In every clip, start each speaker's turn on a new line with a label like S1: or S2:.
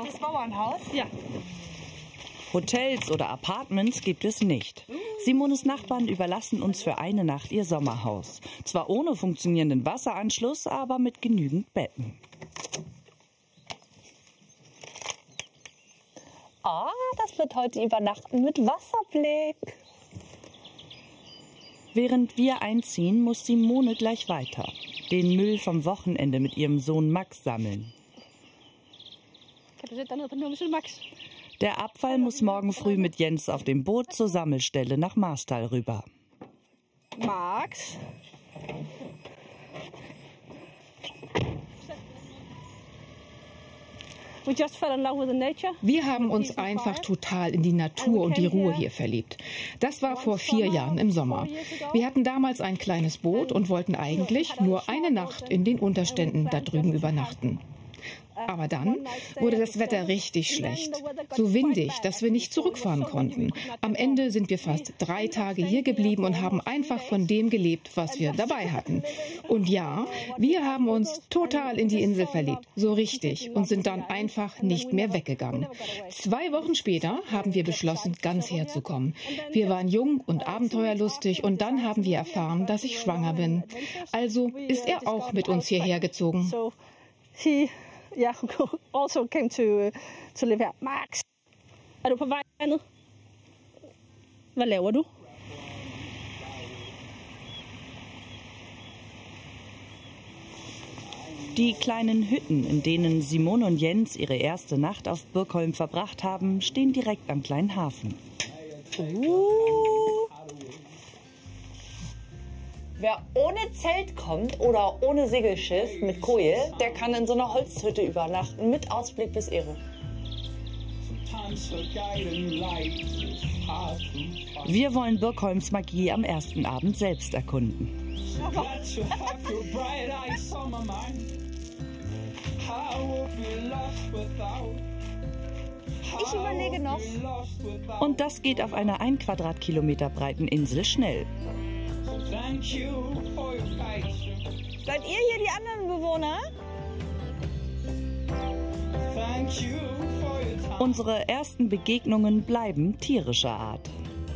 S1: Das Bauernhaus?
S2: Ja.
S3: Hotels oder Apartments gibt es nicht. Simones Nachbarn überlassen uns für eine Nacht ihr Sommerhaus. Zwar ohne funktionierenden Wasseranschluss, aber mit genügend Betten.
S1: Ah, das wird heute übernachten mit Wasserblick.
S3: Während wir einziehen, muss Simone gleich weiter. Den Müll vom Wochenende mit ihrem Sohn Max sammeln. Der Abfall muss morgen früh mit Jens auf dem Boot zur Sammelstelle nach Marstal rüber.
S2: Max.
S4: Wir haben uns einfach total in die Natur und die Ruhe hier verliebt. Das war vor 4 Jahren im Sommer. Wir hatten damals ein kleines Boot und wollten eigentlich nur eine Nacht in den Unterständen da drüben übernachten. Aber dann wurde das Wetter richtig schlecht. So windig, dass wir nicht zurückfahren konnten. Am Ende sind wir fast 3 Tage hier geblieben und haben einfach von dem gelebt, was wir dabei hatten. Und ja, wir haben uns total in die Insel verliebt. So richtig. Und sind dann einfach nicht mehr weggegangen. 2 Wochen später haben wir beschlossen, ganz herzukommen. Wir waren jung und abenteuerlustig und dann haben wir erfahren, dass ich schwanger bin. Also ist er auch mit uns hierher gezogen.
S2: Ja, also came to live here. Max, er du på vej nu? Hvad laver du?
S3: Die kleinen Hütten, in denen Simone und Jens ihre erste Nacht auf Birkholm verbracht haben, stehen direkt am kleinen Hafen.
S1: Wer ohne Zelt kommt oder ohne Segelschiff mit Koje, der kann in so einer Holzhütte übernachten mit Ausblick bis Ehre.
S3: Wir wollen Birkholms Magie am ersten Abend selbst erkunden.
S1: Ich überlege noch.
S3: Und das geht auf einer 1 Quadratkilometer breiten Insel schnell.
S1: Seid ihr hier die anderen Bewohner?
S3: Unsere ersten Begegnungen bleiben tierischer Art.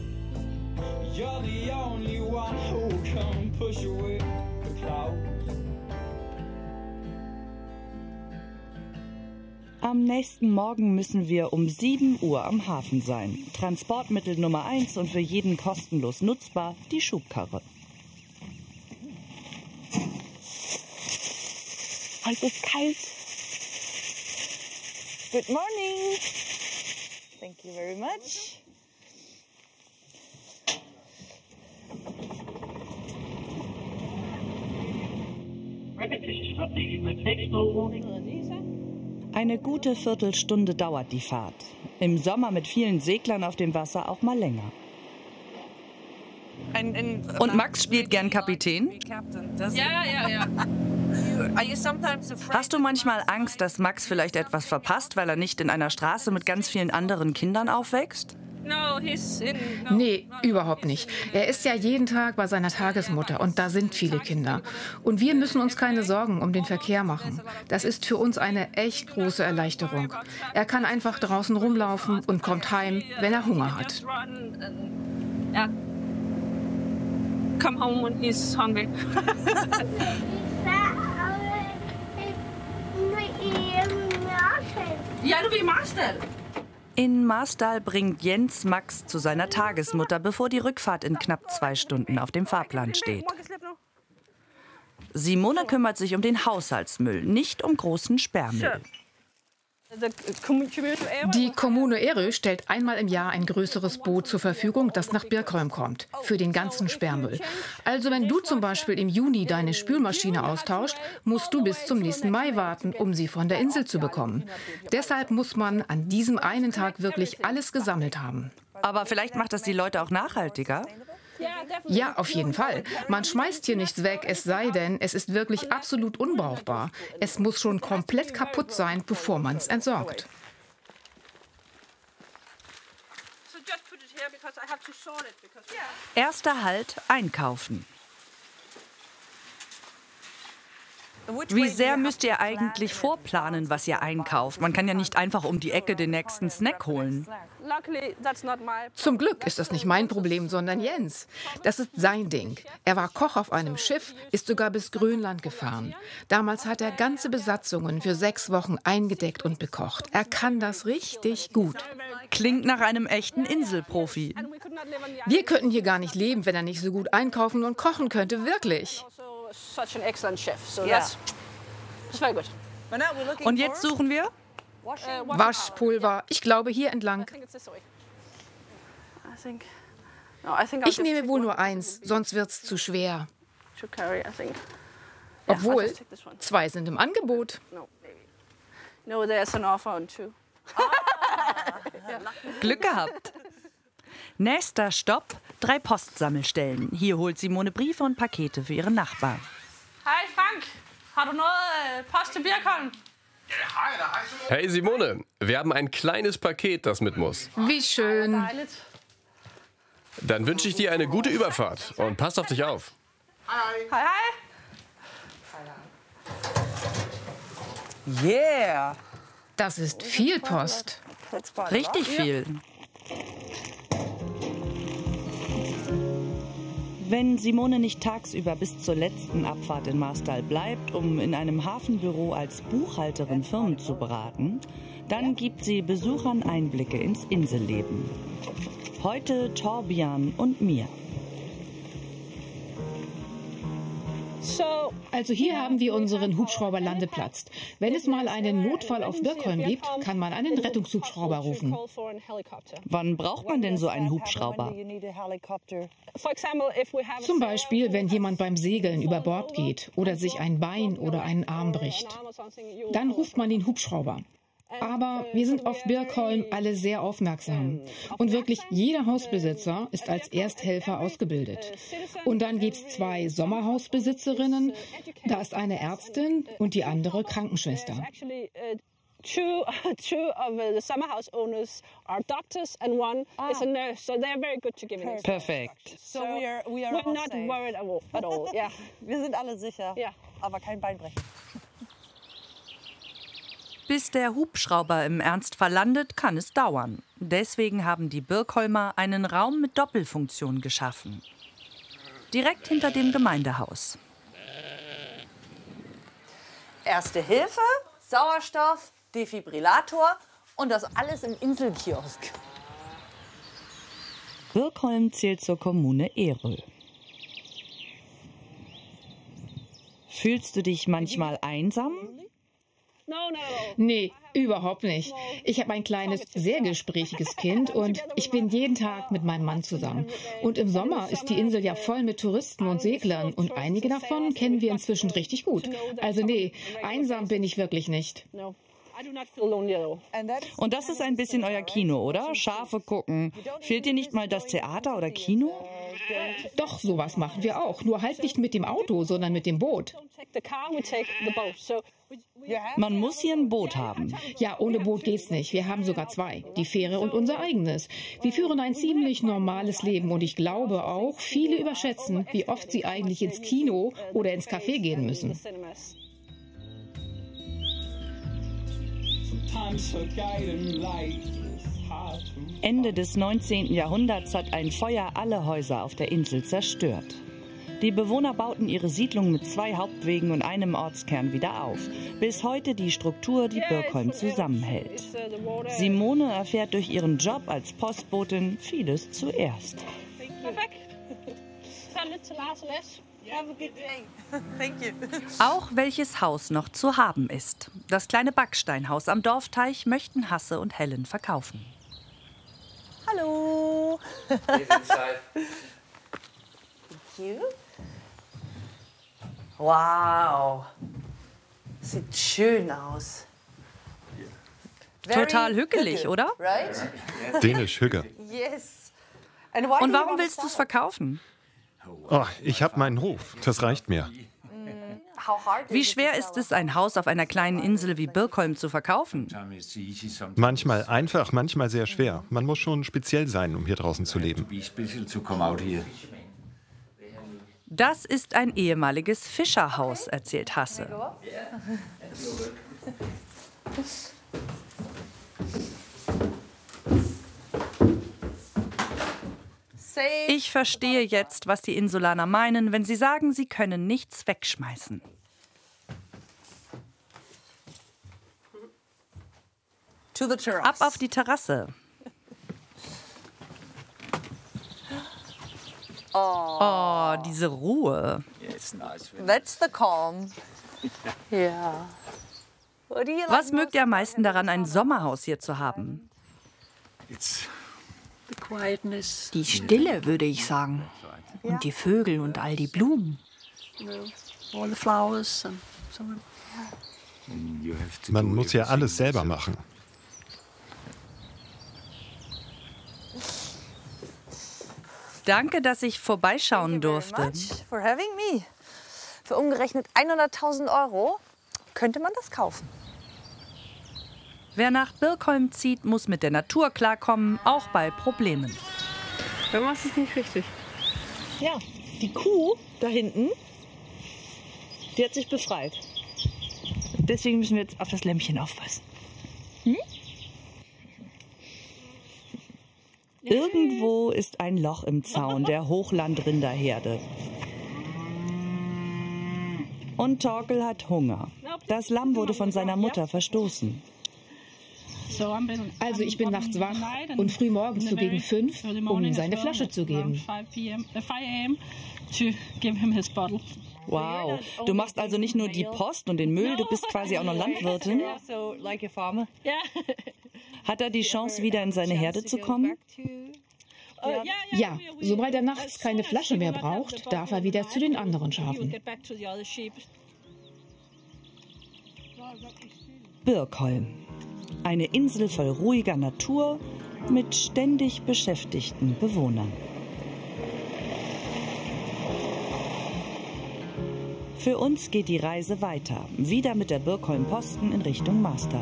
S3: Am nächsten Morgen müssen wir um 7 Uhr am Hafen sein. Transportmittel Nummer 1 und für jeden kostenlos nutzbar, die Schubkarre.
S1: Heute ist kalt. Good morning. Thank you very much.
S3: Eine gute Viertelstunde dauert die Fahrt. Im Sommer mit vielen Seglern auf dem Wasser auch mal länger. Und Max spielt gern Kapitän?
S2: Ja.
S3: Hast du manchmal Angst, dass Max vielleicht etwas verpasst, weil er nicht in einer Straße mit ganz vielen anderen Kindern aufwächst?
S4: Nee, überhaupt nicht. Er ist ja jeden Tag bei seiner Tagesmutter und da sind viele Kinder. Und wir müssen uns keine Sorgen um den Verkehr machen. Das ist für uns eine echt große Erleichterung. Er kann einfach draußen rumlaufen und kommt heim, wenn er Hunger hat.
S2: Come home when he's hungry. Ja, du wie Marstal.
S3: In Marstal bringt Jens Max zu seiner Tagesmutter, bevor die Rückfahrt in knapp 2 Stunden auf dem Fahrplan steht. Simone kümmert sich um den Haushaltsmüll, nicht um großen Sperrmüll.
S4: Die Kommune Erö stellt einmal im Jahr ein größeres Boot zur Verfügung, das nach Birkholm kommt, für den ganzen Sperrmüll. Also wenn du zum Beispiel im Juni deine Spülmaschine austauscht, musst du bis zum nächsten Mai warten, um sie von der Insel zu bekommen. Deshalb muss man an diesem einen Tag wirklich alles gesammelt haben.
S3: Aber vielleicht macht das die Leute auch nachhaltiger?
S4: Ja, auf jeden Fall. Man schmeißt hier nichts weg, es sei denn, es ist wirklich absolut unbrauchbar. Es muss schon komplett kaputt sein, bevor man es entsorgt.
S3: Erster Halt: Einkaufen. Wie sehr müsst ihr eigentlich vorplanen, was ihr einkauft? Man kann ja nicht einfach um die Ecke den nächsten Snack holen.
S4: Zum Glück ist das nicht mein Problem, sondern Jens. Das ist sein Ding. Er war Koch auf einem Schiff, ist sogar bis Grönland gefahren. Damals hat er ganze Besatzungen für 6 Wochen eingedeckt und bekocht. Er kann das richtig gut.
S3: Klingt nach einem echten Inselprofi.
S4: Wir könnten hier gar nicht leben, wenn er nicht so gut einkaufen und kochen könnte, wirklich.
S3: Und jetzt suchen wir?
S4: Waschpulver. Ich glaube, hier entlang. Ich nehme wohl nur 1, sonst wird's zu schwer. Obwohl, 2 sind im Angebot.
S3: Glück gehabt. Nächster Stopp, 3 Postsammelstellen. Hier holt Simone Briefe und Pakete für ihren Nachbarn.
S2: Hi Frank, har du noget post til Birkholm?
S5: Hey Simone, wir haben ein kleines Paket, das mit muss.
S4: Wie schön.
S5: Dann wünsche ich dir eine gute Überfahrt und pass auf dich auf.
S2: Hi.
S1: Yeah.
S4: Das ist viel Post.
S3: Richtig viel. Wenn Simone nicht tagsüber bis zur letzten Abfahrt in Marstal bleibt, um in einem Hafenbüro als Buchhalterin Firmen zu beraten, dann gibt sie Besuchern Einblicke ins Inselleben. Heute Torbjörn und mir.
S4: Also hier haben wir unseren Hubschrauberlandeplatz. Wenn es mal einen Notfall auf Birkholm gibt, kann man einen Rettungshubschrauber rufen.
S3: Wann braucht man denn so einen Hubschrauber?
S4: Zum Beispiel, wenn jemand beim Segeln über Bord geht oder sich ein Bein oder einen Arm bricht. Dann ruft man den Hubschrauber. Aber wir sind auf Birkholm alle sehr aufmerksam. Und wirklich jeder Hausbesitzer ist als Ersthelfer ausgebildet. Und dann gibt es 2 Sommerhausbesitzerinnen. Da ist eine Ärztin und die andere Krankenschwester.
S2: Two of the summer house owners are doctors and one is a nurse, so they're very good to give it.
S3: Perfekt.
S1: So we are
S2: We're not worried at all. Yeah.
S1: Wir sind alle sicher,
S2: Ja.
S1: aber kein Beinbrechen.
S3: Bis der Hubschrauber im Ernstfall landet, kann es dauern. Deswegen haben die Birkholmer einen Raum mit Doppelfunktion geschaffen. Direkt hinter dem Gemeindehaus.
S1: Erste Hilfe, Sauerstoff, Defibrillator und das alles im Inselkiosk.
S3: Birkholm zählt zur Kommune Erö. Fühlst du dich manchmal einsam?
S4: Nee, überhaupt nicht. Ich habe ein kleines, sehr gesprächiges Kind und ich bin jeden Tag mit meinem Mann zusammen. Und im Sommer ist die Insel ja voll mit Touristen und Seglern und einige davon kennen wir inzwischen richtig gut. Also nee, einsam bin ich wirklich nicht.
S3: Und das ist ein bisschen euer Kino, oder? Schafe gucken. Fehlt dir nicht mal das Theater oder Kino?
S4: Doch, sowas machen wir auch. Nur halt nicht mit dem Auto, sondern mit dem Boot.
S3: Man muss hier ein Boot haben.
S4: Ja, ohne Boot geht's nicht. Wir haben sogar 2, die Fähre und unser eigenes. Wir führen ein ziemlich normales Leben und ich glaube auch, viele überschätzen, wie oft sie eigentlich ins Kino oder ins Café gehen müssen.
S3: Ende des 19. Jahrhunderts hat ein Feuer alle Häuser auf der Insel zerstört. Die Bewohner bauten ihre Siedlung mit 2 Hauptwegen und einem Ortskern wieder auf. Bis heute die Struktur, die Birkholm zusammenhält. Simone erfährt durch ihren Job als Postbotin vieles zuerst. Auch welches Haus noch zu haben ist. Das kleine Backsteinhaus am Dorfteich möchten Hasse und Helen verkaufen.
S1: Hallo. Wow. Sieht schön aus.
S3: Total hügelig, oder?
S1: Right?
S6: Dänisch, Hügge.
S1: Yes.
S3: Und warum willst du es verkaufen?
S6: Oh, ich habe meinen Hof. Das reicht mir.
S3: Wie schwer ist es, ein Haus auf einer kleinen Insel wie Birkholm zu verkaufen?
S6: Manchmal einfach, manchmal sehr schwer. Man muss schon speziell sein, um hier draußen zu leben.
S3: Das ist ein ehemaliges Fischerhaus, erzählt Hasse. Ich verstehe jetzt, was die Insulaner meinen, wenn sie sagen, sie können nichts wegschmeißen. Ab auf die Terrasse. Oh, diese Ruhe.
S1: That's the calm. Ja.
S3: Was mögt ihr am meisten daran, ein Sommerhaus hier zu haben?
S7: Die Stille, würde ich sagen. Und die Vögel und all die Blumen.
S6: Man muss ja alles selber machen.
S3: Danke, dass ich vorbeischauen durfte.
S1: Für umgerechnet 100.000 € könnte man das kaufen.
S3: Wer nach Birkholm zieht, muss mit der Natur klarkommen, auch bei Problemen.
S2: Irgendwas ist nicht richtig.
S1: Ja, die Kuh da hinten, die hat sich befreit. Deswegen müssen wir jetzt auf das Lämmchen aufpassen.
S3: Irgendwo ist ein Loch im Zaun der Hochlandrinderherde. Und Torkel hat Hunger. Das Lamm wurde von seiner Mutter verstoßen.
S4: Also ich bin nachts wach und früh morgens so gegen 5, um ihm seine Flasche zu geben.
S3: Wow, du machst also nicht nur die Post und den Müll, du bist quasi auch noch Landwirtin? Hat er die Chance, wieder in seine Herde zu kommen?
S4: Ja, sobald er nachts keine Flasche mehr braucht, darf er wieder zu den anderen Schafen.
S3: Birkholm. Eine Insel voll ruhiger Natur mit ständig beschäftigten Bewohnern. Für uns geht die Reise weiter, wieder mit der Birkholm Posten in Richtung Marstal.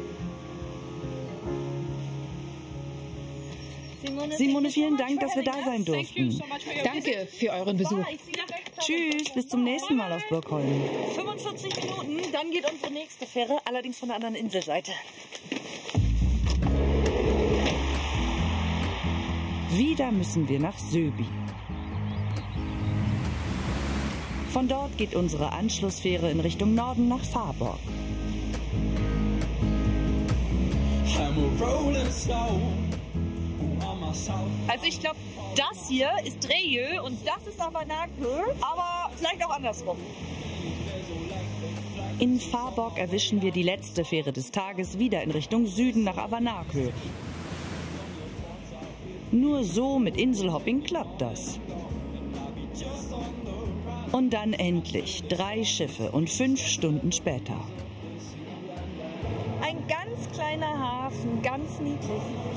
S3: Simone, vielen Dank, dass wir da sein durften.
S4: Danke für euren Besuch.
S3: Tschüss, bis zum nächsten Mal auf Birkholm.
S1: 45 Minuten, dann geht unsere nächste Fähre, allerdings von der anderen Inselseite.
S3: Wieder müssen wir nach Söby. Von dort geht unsere Anschlussfähre in Richtung Norden nach Faaborg.
S1: Also ich glaube, das hier ist Drejö und das ist Avanaköl, aber vielleicht auch andersrum.
S3: In Faaborg erwischen wir die letzte Fähre des Tages wieder in Richtung Süden nach Avanaköl. Nur so mit Inselhopping klappt das. Und dann endlich 3 Schiffe und 5 Stunden später.
S1: Ein ganz kleiner Hafen, ganz niedlich.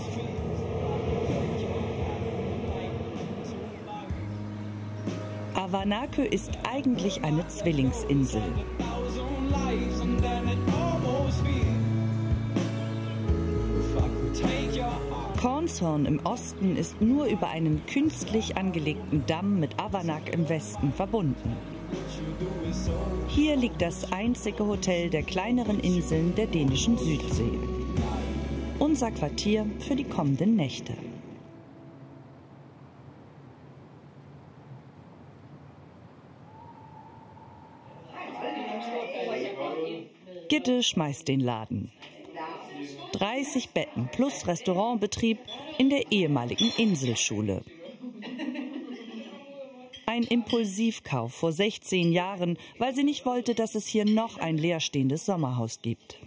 S3: Avanaköl ist eigentlich eine Zwillingsinsel. Kornshorn im Osten ist nur über einen künstlich angelegten Damm mit Avanak im Westen verbunden. Hier liegt das einzige Hotel der kleineren Inseln der dänischen Südsee. Unser Quartier für die kommenden Nächte. Gitte schmeißt den Laden. 30 Betten plus Restaurantbetrieb in der ehemaligen Inselschule. Ein Impulsivkauf vor 16 Jahren, weil sie nicht wollte, dass es hier noch ein leerstehendes Sommerhaus gibt.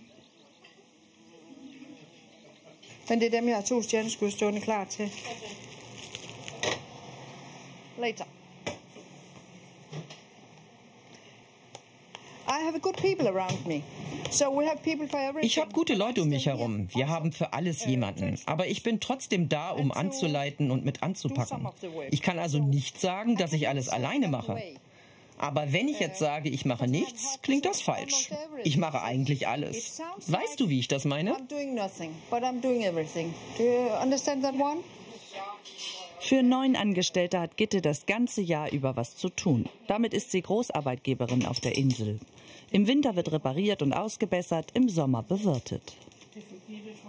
S8: Men det er dem, jeg 2 stjerneskud stående klar til. Later. I have good people around me.
S9: Ich habe gute Leute um mich herum. Wir haben für alles jemanden. Aber ich bin trotzdem da, um anzuleiten und mit anzupacken. Ich kann also nicht sagen, dass ich alles alleine mache. Aber wenn ich jetzt sage, ich mache nichts, klingt das falsch. Ich mache eigentlich alles. Weißt du, wie ich das meine?
S3: Für 9 Angestellte hat Gitte das ganze Jahr über was zu tun. Damit ist sie Großarbeitgeberin auf der Insel. Im Winter wird repariert und ausgebessert, im Sommer bewirtet.